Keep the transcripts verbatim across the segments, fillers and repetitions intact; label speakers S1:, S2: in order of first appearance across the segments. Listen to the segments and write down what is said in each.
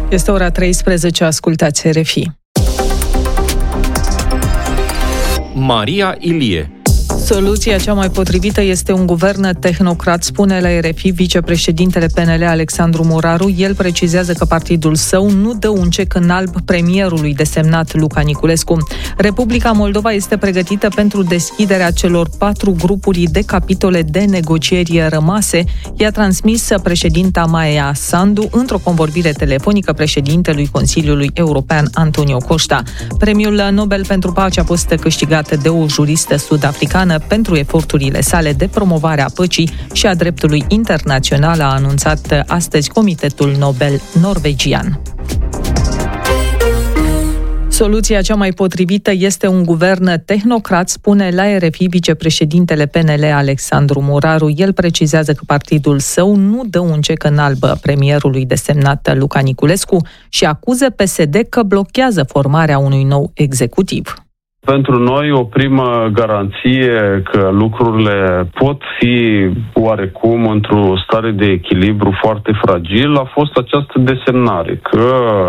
S1: Este ora treisprezece, ascultați R F I.
S2: Maria Ilie.
S1: Soluția cea mai potrivită este un guvern tehnocrat, spune la R F I vicepreședintele P N L Alexandru Moraru. El precizează că partidul său nu dă un cec în alb premierului desemnat Luca Niculescu. Republica Moldova este pregătită pentru deschiderea celor patru grupuri de capitole de negocieri rămase, i-a transmis președinta Maia Sandu într-o convorbire telefonică președintelui Consiliului European Antonio Costa. Premiul Nobel pentru Pace a fost câștigat de o juristă sud-africană pentru eforturile sale de promovare a păcii și a dreptului internațional, a anunțat astăzi Comitetul Nobel norvegian. Soluția cea mai potrivită este un guvern tehnocrat, spune la R F I vicepreședintele P N L Alexandru Moraru. El precizează că partidul său nu dă un cec în alb premierului desemnat Luca Niculescu și acuză P S D că blochează formarea unui nou executiv.
S3: Pentru noi, o primă garanție că lucrurile pot fi oarecum într-o stare de echilibru foarte fragil a fost această desemnare, că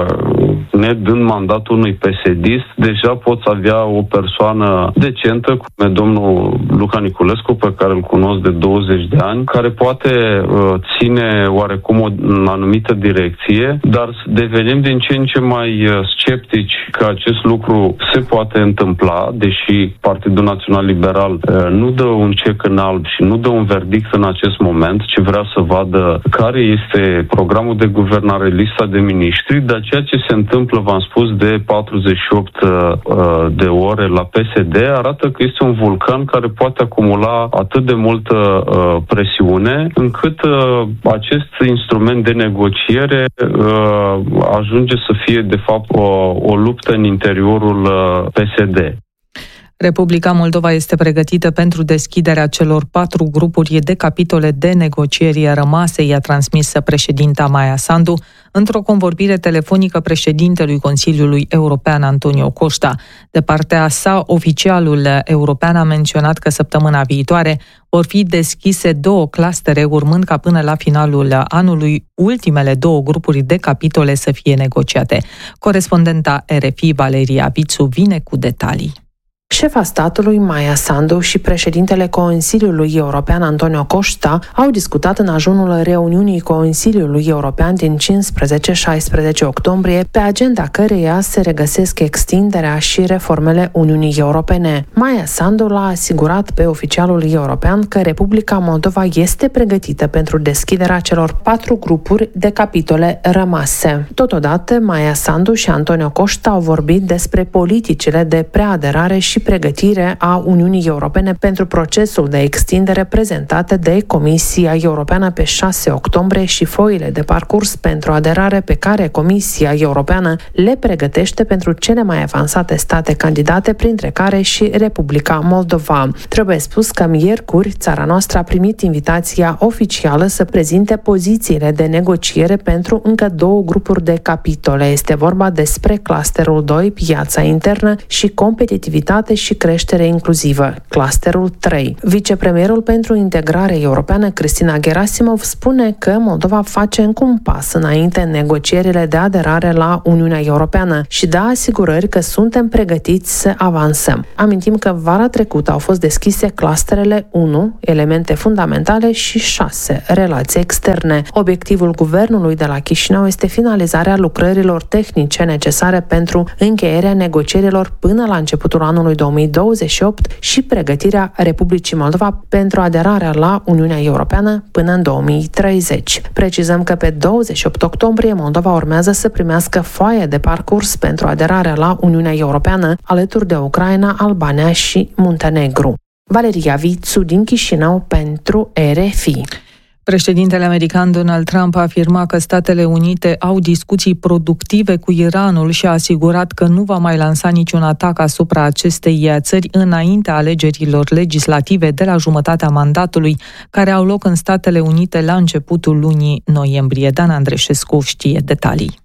S3: ne dând mandatul unui P S D-ist, deja poți avea o persoană decentă, cum e domnul Luca Niculescu, pe care îl cunosc de douăzeci de ani, care poate uh, ține oarecum o anumită direcție, dar devenim din ce în ce mai sceptici că acest lucru se poate întâmpla, deși Partidul Național Liberal uh, nu dă un cec în alb și nu dă un verdict în acest moment, ci vrea să vadă care este programul de guvernare, lista de miniștri, dar ceea ce se întâmplă, v-am spus, de patruzeci și opt uh, de ore la P S D arată că este un vulcan care poate acumula atât de multă uh, presiune, încât uh, acest instrument de negociere uh, ajunge să fie, de fapt, o, o luptă în interiorul uh, P S D.
S1: Republica Moldova este pregătită pentru deschiderea celor patru grupuri de capitole de negocieri rămase, i-a transmis președinta Maia Sandu într-o convorbire telefonică președintelui Consiliului European Antonio Costa. De partea sa, oficialul european a menționat că săptămâna viitoare vor fi deschise două clustere, urmând ca până la finalul anului ultimele două grupuri de capitole să fie negociate. Corespondenta R F I Valeria Vițu vine cu detalii.
S4: Șefa statului Maia Sandu și președintele Consiliului European Antonio Costa au discutat în ajunul reuniunii Consiliului European din cincisprezece șaisprezece octombrie, pe agenda căreia se regăsesc extinderea și reformele Uniunii Europene. Maia Sandu l-a asigurat pe oficialul european că Republica Moldova este pregătită pentru deschiderea celor patru grupuri de capitole rămase. Totodată, Maia Sandu și Antonio Costa au vorbit despre politicile de preaderare și pregătire a Uniunii Europene pentru procesul de extindere prezentate de Comisia Europeană pe șase octombrie și foile de parcurs pentru aderare pe care Comisia Europeană le pregătește pentru cele mai avansate state candidate, printre care și Republica Moldova. Trebuie spus că miercuri țara noastră a primit invitația oficială să prezinte pozițiile de negociere pentru încă două grupuri de capitole. Este vorba despre clusterul doi, piața internă și competitivitate și creștere inclusivă, clusterul trei. Vicepremierul pentru integrare europeană, Cristina Gerasimov, spune că Moldova face încă un pas înainte în negocierile de aderare la Uniunea Europeană și dă asigurări că suntem pregătiți să avansăm. Amintim că vara trecută au fost deschise clusterele unu, elemente fundamentale, și șase, relații externe. Obiectivul guvernului de la Chișinău este finalizarea lucrărilor tehnice necesare pentru încheierea negocierilor până la începutul anului două mii douăzeci și opt și pregătirea Republicii Moldova pentru aderarea la Uniunea Europeană până în două mii treizeci. Precizăm că pe douăzeci și opt octombrie Moldova urmează să primească foaie de parcurs pentru aderarea la Uniunea Europeană alături de Ucraina, Albania și Muntenegru. Valeria Vițu din Chișinău pentru R F I.
S1: Președintele american Donald Trump a afirmat că Statele Unite au discuții productive cu Iranul și a asigurat că nu va mai lansa niciun atac asupra acestei țări înaintea alegerilor legislative de la jumătatea mandatului, care au loc în Statele Unite la începutul lunii noiembrie. Dan Andreșescu știe detalii.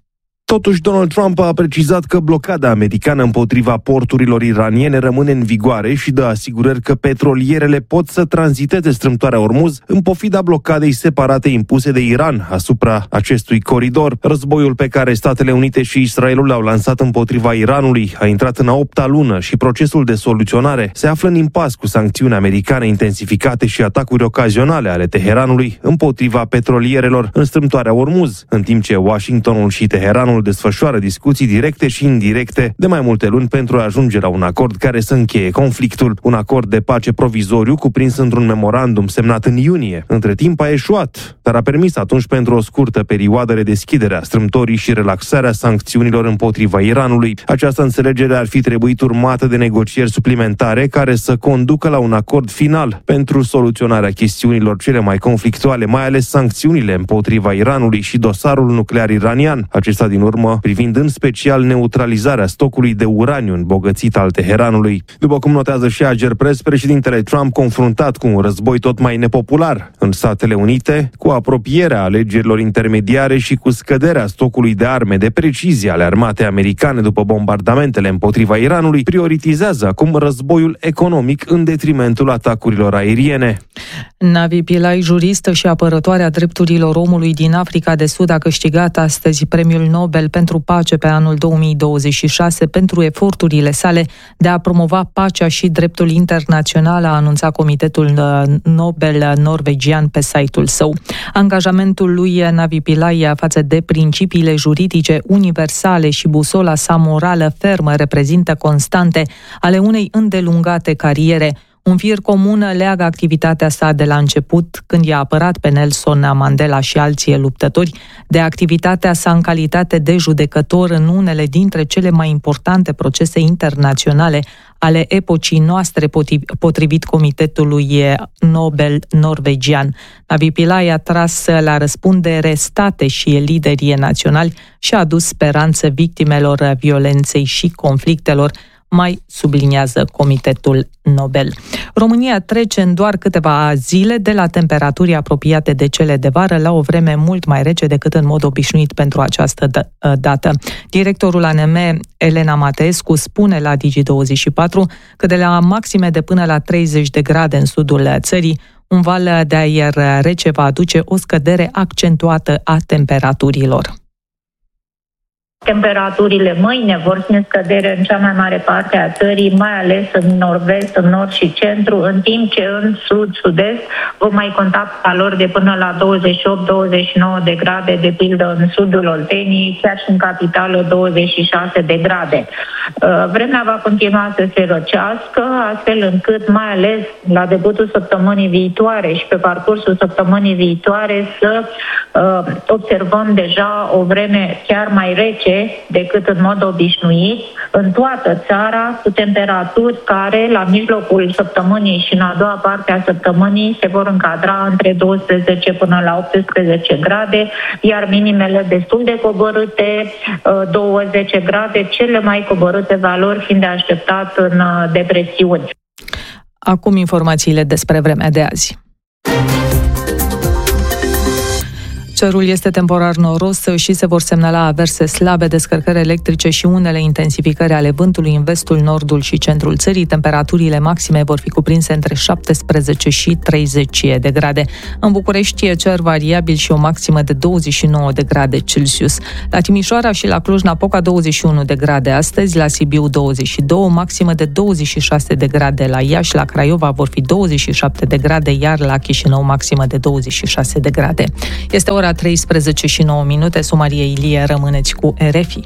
S5: Totuși, Donald Trump a precizat că blocada americană împotriva porturilor iraniene rămâne în vigoare și dă asigurări că petrolierele pot să tranziteze strâmtoarea Ormuz în pofida blocadei separate impuse de Iran asupra acestui coridor. Războiul pe care Statele Unite și Israelul l-au lansat împotriva Iranului a intrat în a opta lună și procesul de soluționare se află în impas cu sancțiuni americane intensificate și atacuri ocazionale ale Teheranului împotriva petrolierelor în strâmtoarea Ormuz, în timp ce Washingtonul și Teheranul desfășoară discuții directe și indirecte de mai multe luni pentru a ajunge la un acord care să încheie conflictul. Un acord de pace provizoriu cuprins într-un memorandum semnat în iunie. Între timp a eșuat, dar a permis atunci pentru o scurtă perioadă redeschiderea strâmtorii și relaxarea sancțiunilor împotriva Iranului. Această înțelegere ar fi trebuit urmată de negocieri suplimentare care să conducă la un acord final pentru soluționarea chestiunilor cele mai conflictuale, mai ales sancțiunile împotriva Iranului și dosarul nuclear iranian. Acesta din urmă privind în special neutralizarea stocului de uraniu îmbogățit al Teheranului. După cum notează și Agerpres, președintele Trump, confruntat cu un război tot mai nepopular în Statele Unite, cu apropierea alegerilor intermediare și cu scăderea stocului de arme de precizie ale armatei americane după bombardamentele împotriva Iranului, prioritizează acum războiul economic în detrimentul atacurilor aeriene.
S1: Navi Pillay, juristă și apărătoare a drepturilor omului din Africa de Sud, a câștigat astăzi Premiul Nobel pentru Pace pe anul două mii douăzeci și șase pentru eforturile sale de a promova pacea și dreptul internațional, a anunțat Comitetul Nobel norvegian pe site-ul său. Angajamentul lui Navi Pillay față de principiile juridice universale și busola sa morală fermă reprezintă constante ale unei îndelungate cariere. Un fir comun leagă activitatea sa de la început, când i-a apărat pe Nelson Mandela și alții luptători, de activitatea sa în calitate de judecător în unele dintre cele mai importante procese internaționale ale epocii noastre, potrivit Comitetului Nobel norvegian. Navi Pillay a tras la răspundere state și liderii naționali și a adus speranță victimelor violenței și conflictelor, mai subliniază Comitetul Nobel. România trece în doar câteva zile de la temperaturi apropiate de cele de vară la o vreme mult mai rece decât în mod obișnuit pentru această dată. Directorul A N M, Elena Mateescu, spune la Digi douăzeci și patru că de la maxime de până la treizeci de grade în sudul țării, un val de aer rece va aduce o scădere accentuată a temperaturilor.
S6: Temperaturile mâine vor fi în scădere în cea mai mare parte a țării, mai ales în nord-vest, în nord și centru, în timp ce în sud-sud-est vom mai conta valori de până la douăzeci și opt douăzeci și nouă de grade, de pildă în sudul Olteniei, chiar și în capitală douăzeci și șase de grade. Vremea va continua să se răcească, astfel încât, mai ales la debutul săptămânii viitoare și pe parcursul săptămânii viitoare, să observăm deja o vreme chiar mai rece decât în mod obișnuit în toată țara, cu temperaturi care la mijlocul săptămânii și în a doua parte a săptămânii se vor încadra între douăsprezece până la optsprezece grade, iar minimele destul de coborâte, douăzeci grade, cele mai coborâte valori fiind de așteptat în depresiuni.
S1: Acum informațiile despre vremea de azi. Cerul este temporar noros și se vor semnala averse slabe, descărcări electrice și unele intensificări ale vântului în vestul, nordul și centrul țării. Temperaturile maxime vor fi cuprinse între șaptesprezece și treizeci de grade. În București e cer variabil și o maximă de douăzeci și nouă de grade Celsius. La Timișoara și la Cluj-Napoca douăzeci și unu de grade astăzi, la Sibiu douăzeci și doi, maximă de douăzeci și șase de grade la Iași, la Craiova vor fi douăzeci și șapte de grade, iar la Chișinău maximă de douăzeci și șase de grade. Este ora treisprezece și nouă minute, Maria Ilie, rămâneți cu R F I.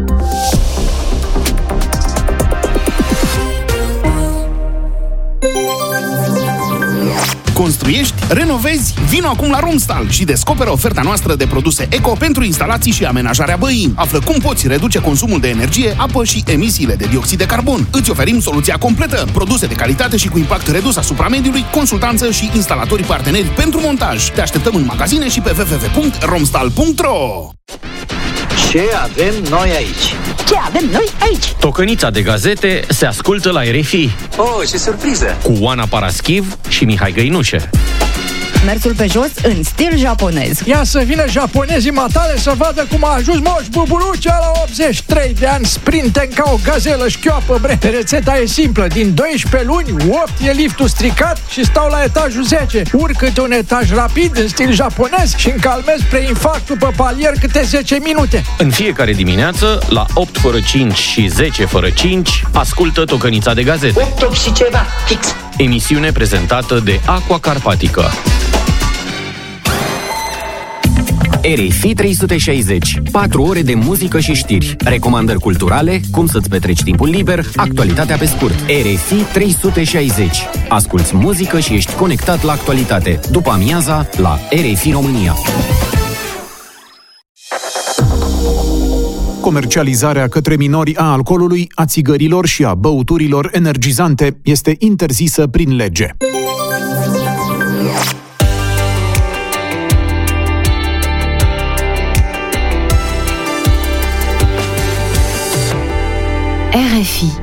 S7: Construiești? Renovezi? Vino acum la Romstal și descoperă oferta noastră de produse eco pentru instalații și amenajarea băii. Află cum poți reduce consumul de energie, apă și emisiile de dioxid de carbon. Îți oferim soluția completă, produse de calitate și cu impact redus asupra mediului, consultanță și instalatori parteneri pentru montaj. Te așteptăm în magazine și pe w w w punct romstal punct r o.
S8: Ce avem noi aici?
S9: Ce avem noi aici?
S2: Tocănița de gazete se ascultă la R F I.
S8: Oh, ce surpriză!
S2: Cu Oana Paraschiv și Mihai Găinușe.
S10: Mersul pe jos în stil japonez.
S11: Ia să vină japonezii matale să vadă cum a ajuns Moș Buburucea la optzeci și trei de ani, sprinten ca o gazelă șchioapă, bre. Rețeta e simplă, din doisprezece luni, opt e liftul stricat și stau la etajul zece. Urc câte un etaj rapid în stil japonez și încalmez preinfarctul pe palier câte zece minute.
S2: În fiecare dimineață, la opt fără cinci și zece fără cinci, ascultă Tocănița de Gazete.
S9: opt, opt și ceva, fix.
S2: Emisiune prezentată de Aqua Carpatică. R F I trei sute șaizeci. patru ore de muzică și știri, recomandări culturale, cum să-ți petreci timpul liber, actualitatea pe scurt. R F I trei sute șaizeci. Asculți muzică și ești conectat la actualitate. După amiaza, la R F I România.
S12: Comercializarea către minori a alcoolului, a țigărilor și a băuturilor energizante este interzisă prin lege.
S13: R F I